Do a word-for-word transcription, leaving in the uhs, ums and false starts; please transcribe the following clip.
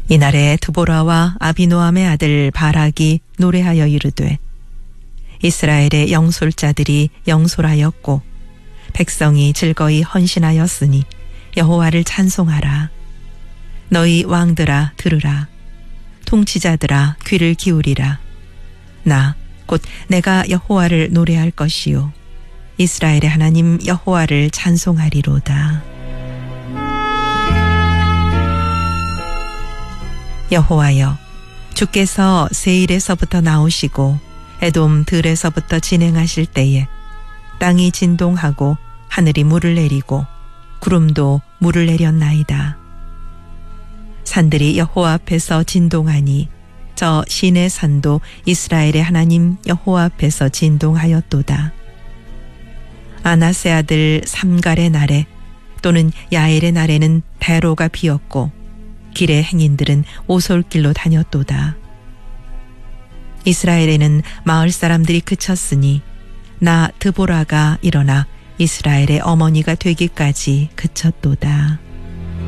이날에 드보라와 아비노함의 아들 바락이 노래하여 이르되 이스라엘의 영솔자들이 영솔하였고 백성이 즐거이 헌신하였으니 여호와를 찬송하라. 너희 왕들아 들으라. 통치자들아 귀를 기울이라. 나 곧 내가 여호와를 노래할 것이요 이스라엘의 하나님 여호와를 찬송하리로다. 여호와여, 주께서 세일에서부터 나오시고 에돔 들에서부터 진행하실 때에 땅이 진동하고 하늘이 물을 내리고 구름도 물을 내렸나이다. 산들이 여호와 앞에서 진동하니 저 시내 산도 이스라엘의 하나님 여호와 앞에서 진동하였도다. 아나세 아들 삼갈의 날에 또는 야엘의 날에는 대로가 비었고 길의 행인들은 오솔길로 다녔도다. 이스라엘에는 마을 사람들이 그쳤으니 나 드보라가 일어나 이스라엘의 어머니가 되기까지 그쳤도다.